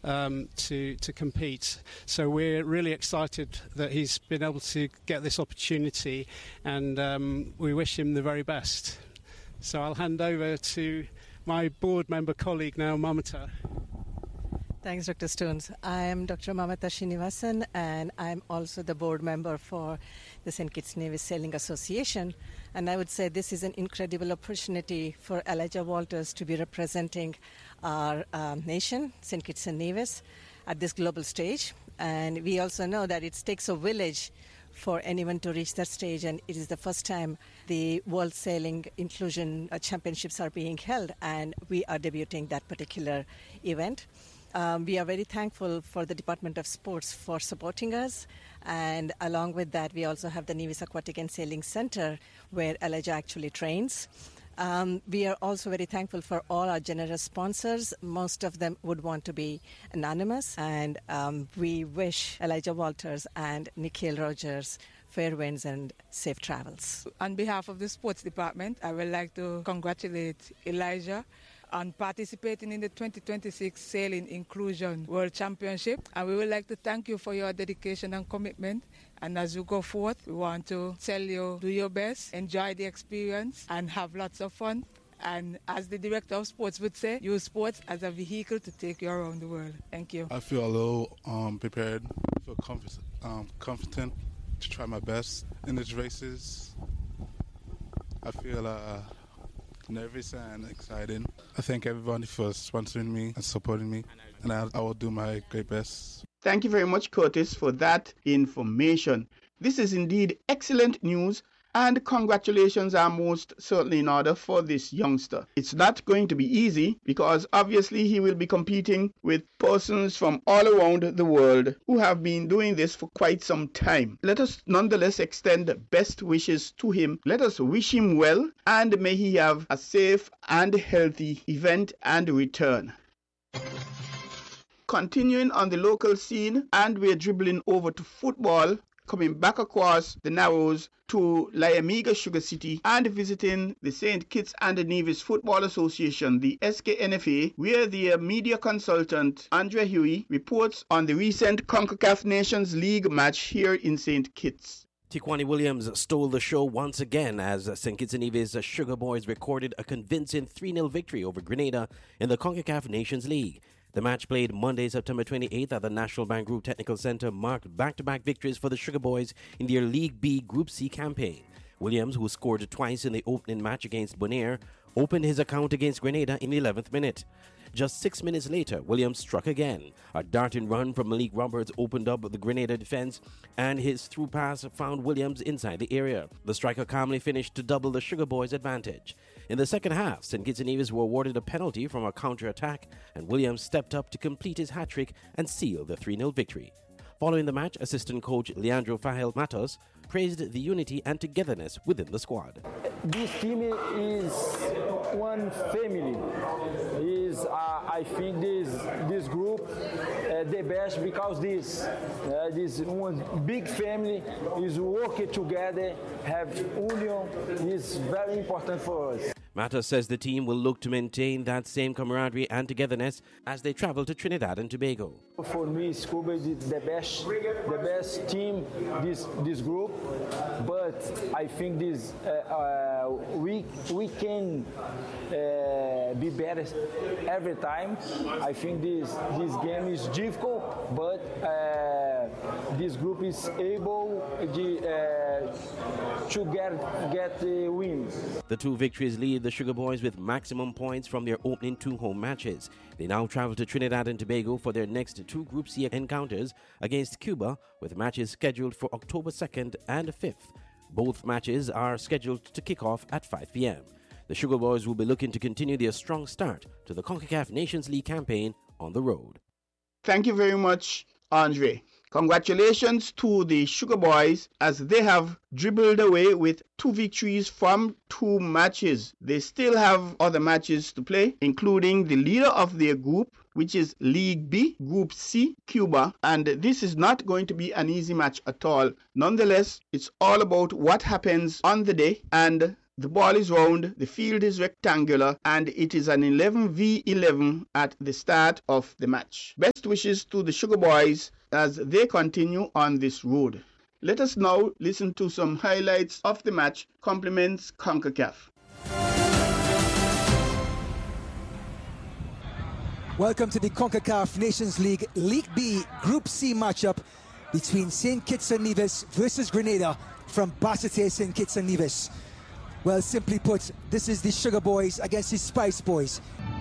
to compete. So we're really excited that he's been able to get this opportunity, and we wish him the very best. So I'll hand over to my board member colleague now, Mamata. Thanks, Dr. Stones. I am Dr. Mamata Srinivasan, and I'm also the board member for the St. Kitts Nevis Sailing Association. And I would say this is an incredible opportunity for Elijah Walters to be representing our nation, St. Kitts and Nevis, at this global stage. And we also know that it takes a village for anyone to reach that stage, and it is the first time the World Sailing Inclusion Championships are being held, and we are debuting that particular event. We are very thankful for the Department of Sports for supporting us, and along with that we also have the Nevis Aquatic and Sailing Center where Elijah actually trains. We are also very thankful for all our generous sponsors. Most of them would want to be anonymous, and we wish Elijah Walters and Nikhil Rogers fair winds and safe travels. On behalf of the sports department, I would like to congratulate Elijah on participating in the 2026 Sailing Inclusion World Championship. And we would like to thank you for your dedication and commitment. And as you go forth, we want to tell you, do your best, enjoy the experience, and have lots of fun. And as the director of sports would say, use sports as a vehicle to take you around the world. Thank you. I feel a little prepared, I feel confident to try my best in these races. I feel nervous and excited. I thank everybody for sponsoring me and supporting me, and I will do my great best. Thank you very much, Curtis, for that information. This is indeed excellent news, and congratulations are most certainly in order for this youngster. It's not going to be easy because obviously he will be competing with persons from all around the world who have been doing this for quite some time. Let us nonetheless extend best wishes to him. Let us wish him well, and may he have a safe and healthy event and return. Continuing on the local scene, and we're dribbling over to football, coming back across the Narrows to Liamiga Sugar City and visiting the St. Kitts and Nevis Football Association, the SKNFA, where their media consultant Andrea Huey reports on the recent CONCACAF Nations League match here in St. Kitts. Tiquani Williams stole the show once again as St. Kitts and Nevis Sugar Boys recorded a convincing 3-0 victory over Grenada in the CONCACAF Nations League. The match played Monday, September 28th at the National Bank Group Technical Center marked back-to-back victories for the Sugar Boys in their League B Group C campaign. Williams, who scored twice in the opening match against Bonaire, opened his account against Grenada in the 11th minute. Just 6 minutes later, Williams struck again. A darting run from Malik Roberts opened up the Grenada defense, and his through pass found Williams inside the area. The striker calmly finished to double the Sugar Boys' advantage. In the second half, St. Kitts and Nevis were awarded a penalty from a counter-attack, and Williams stepped up to complete his hat-trick and seal the 3-0 victory. Following the match, assistant coach Leandro Fahel Matos praised the unity and togetherness within the squad. This team is one family. I think this group the best because this one big family is working together, have union is very important for us. Matos says the team will look to maintain that same camaraderie and togetherness as they travel to Trinidad and Tobago. For me, Scuba is the best team, this group, but I think we can be better every time. I think this game is difficult, but this group is able to get the win. The two victories leave the Sugar Boys with maximum points from their opening 2 home matches. They now travel to Trinidad and Tobago for their next 2 Group C encounters against Cuba, with matches scheduled for October 2nd and 5th. Both matches are scheduled to kick off at 5 p.m. The Sugar Boys will be looking to continue their strong start to the CONCACAF Nations League campaign on the road. Thank you very much, Andre. Congratulations to the Sugar Boys as they have dribbled away with 2 victories from 2 matches. They still have other matches to play, including the leader of their group, which is League B, Group C, Cuba, and this is not going to be an easy match at all. Nonetheless, it's all about what happens on the day, and The ball is round, the field is rectangular, and it is an 11v11 at the start of the match. Best wishes to the Sugar Boys as they continue on this road. Let us now listen to some highlights of the match. Compliments CONCACAF. Welcome to the CONCACAF Nations League League B Group C matchup between St. Kitts and Nevis versus Grenada from Basseterre St. Kitts and Nevis. Well, simply put, this is the Sugar Boys against the Spice Boys.